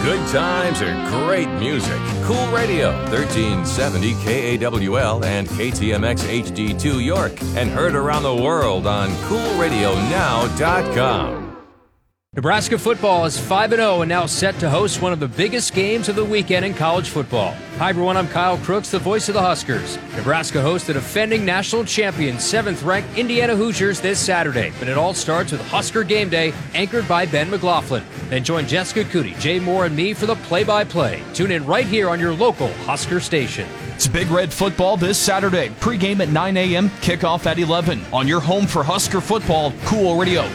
Good times and great music. Cool Radio, 1370 KAWL and KTMX HD2 York. And heard around the world on CoolRadioNow.com. Nebraska football is 5-0 and now set to host one of the biggest games of the weekend in college football. Hi everyone, I'm Kyle Crooks, the voice of the Huskers. Nebraska hosts the defending national champion, 7th-ranked Indiana Hoosiers this Saturday. But it all starts with Husker Game Day, anchored by Ben McLaughlin. Then join Jessica Cootie, Jay Moore, and me for the play-by-play. Tune in right here on your local Husker station. It's Big Red football this Saturday. Pre-game at 9 a.m., kickoff at 11. On your home for Husker football, Cool Radio.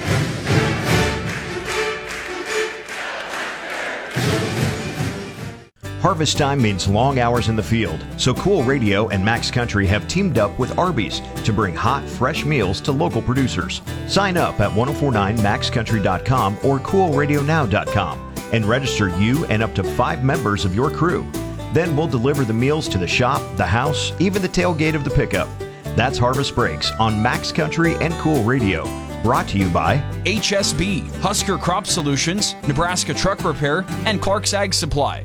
Harvest time means long hours in the field, so Cool Radio and Max Country have teamed up with Arby's to bring hot, fresh meals to local producers. Sign up at 1049maxcountry.com or coolradionow.com and register you and up to 5 members of your crew. Then we'll deliver the meals to the shop, the house, even the tailgate of the pickup. That's Harvest Breaks on Max Country and Cool Radio. Brought to you by HSB, Husker Crop Solutions, Nebraska Truck Repair, and Clark's Ag Supply.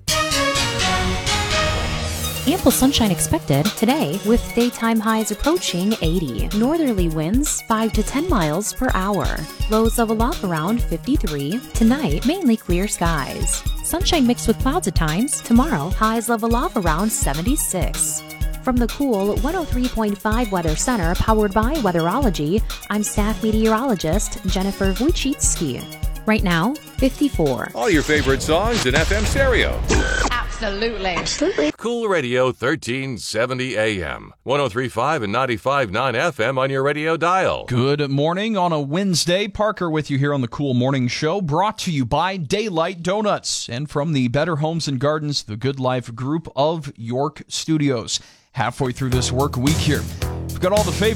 Ample sunshine expected today with daytime highs approaching 80. Northerly winds 5 to 10 miles per hour. Lows level off around 53. Tonight, mainly clear skies. Sunshine mixed with clouds at times. Tomorrow, highs level off around 76. From the Cool 103.5 Weather Center, powered by Weatherology, I'm staff meteorologist Jennifer Wojcicki. Right now, 54. All your favorite songs in FM stereo. Absolutely. Cool Radio, 1370 AM. 103.5 and 95.9 FM on your radio dial. Good morning on a Wednesday. Parker with you here on the Cool Morning Show, brought to you by Daylight Donuts and from the Better Homes and Gardens, the Good Life Group of York Studios. Halfway through this work week here, we've got all the favorites.